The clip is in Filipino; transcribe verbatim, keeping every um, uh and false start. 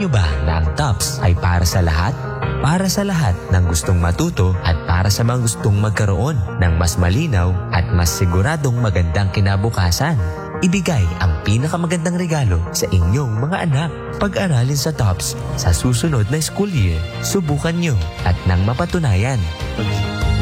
nyo ba na ang TOPS ay para sa lahat? Para sa lahat ng gustong matuto at para sa mga gustong magkaroon ng mas malinaw at mas siguradong magandang kinabukasan. Ibigay ang pinakamagandang regalo sa inyong mga anak. Pag-aralin sa TOPS sa susunod na school year. Subukan nyo at nang mapatunayan.